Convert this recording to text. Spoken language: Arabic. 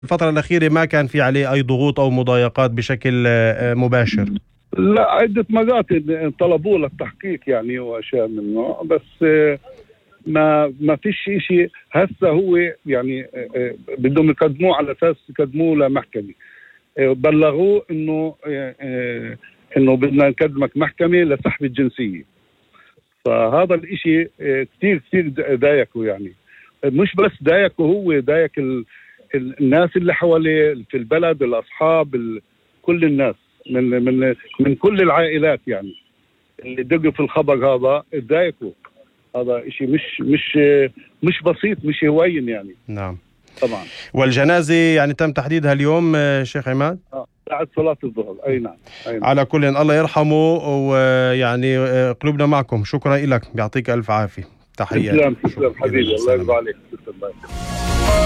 الفترة الأخيرة ما كان في عليه أي ضغوط أو مضايقات بشكل مباشر؟ لا، عدة مرات طلبوا للتحقيق يعني وأشياء منه، بس ما فيش شيء هسه. هو يعني بدهم يقدموه على أساس يقدموه لمحكمة. بلغوه إنه بدنا نقدمك محكمة لسحب الجنسية. فهذا الإشي كتير كتير ضايقه، يعني مش بس ضايقه هو، ضايق الناس اللي حواليه في البلد، الأصحاب، كل الناس من كل العائلات، يعني اللي دقوا في الخبر هذا ضايقوا. هذا إشي مش بسيط، مش هوين يعني. نعم طبعا. والجنازة يعني تم تحديدها اليوم شيخ عماد؟ بعد صلاة الظهر. أي نعم. على كل الله يرحمه، ويعني قلوبنا معكم. شكرا لك، يعطيك ألف عافية. تحياتي. تسلم حبيبي، الله يرضى عليك.